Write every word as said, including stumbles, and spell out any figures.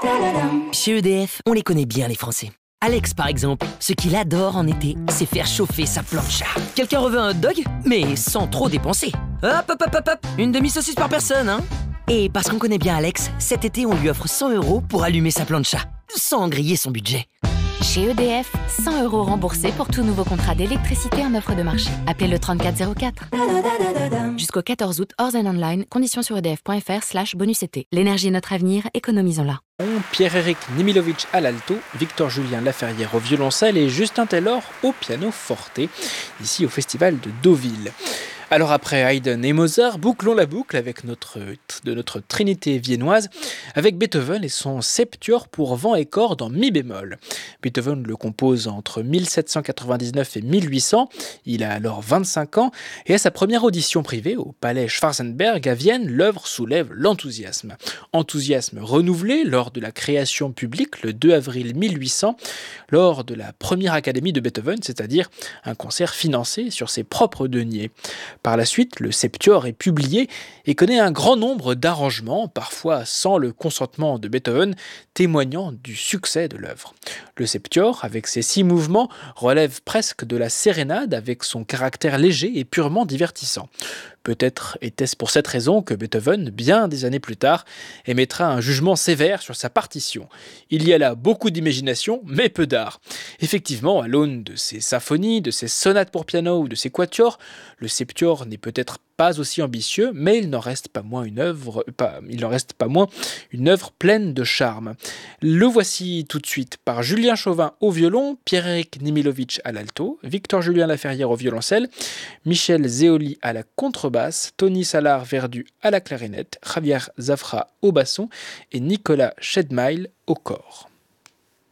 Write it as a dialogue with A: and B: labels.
A: Chez E D F, on les connaît bien les Français. Alex, par exemple, ce qu'il adore en été, c'est faire chauffer sa plancha. Quelqu'un reveut un hot dog, mais sans trop dépenser. Hop, hop, hop, hop, hop, une demi-saucisse par personne, hein. Et parce qu'on connaît bien Alex, cet été, on lui offre cent euros pour allumer sa plancha, sans griller son budget.
B: Chez E D F, cent euros remboursés pour tout nouveau contrat d'électricité en offre de marché. Appelez le trente-quatre zéro quatre. Jusqu'au quatorze août, hors and online, conditions sur edf.fr slash bonus été. L'énergie est notre avenir, économisons-la.
C: Pierre-Éric Nemilovic à l'alto, Victor-Julien Laferrière au violoncelle et Justin Taylor au piano forte, ici au festival de Deauville. Alors après Haydn et Mozart, bouclons la boucle avec notre, de notre trinité viennoise, avec Beethoven et son septuor pour vent et cordes en mi bémol. Beethoven le compose entre mille sept cent quatre-vingt-dix-neuf et mille huit cents, il a alors vingt-cinq ans, et à sa première audition privée au palais Schwarzenberg à Vienne, l'œuvre soulève l'enthousiasme. Enthousiasme renouvelé lors de la création publique le deux avril mille huit cents, lors de la première académie de Beethoven, c'est-à-dire un concert financé sur ses propres deniers. Par la suite, le septuor est publié et connaît un grand nombre d'arrangements, parfois sans le consentement de Beethoven, témoignant du succès de l'œuvre. Le septuor, avec ses six mouvements, relève presque de la sérénade avec son caractère léger et purement divertissant. Peut-être était-ce pour cette raison que Beethoven, bien des années plus tard, émettra un jugement sévère sur sa partition. Il y a là beaucoup d'imagination, mais peu d'art. Effectivement, à l'aune de ses symphonies, de ses sonates pour piano ou de ses quatuors, le septuor n'est peut-être pas aussi ambitieux, mais il n'en reste pas moins une œuvre, pas, il en reste pas moins une œuvre pleine de charme. Le voici tout de suite par Julien Chauvin au violon, Pierre-Éric Nemilovic à l'alto, Victor-Julien Laferrière au violoncelle, Michel Zéoli à la contrebasse, Tony Salard-Verdu à la clarinette, Javier Zafra au basson et Nicolas Schedmail au cor.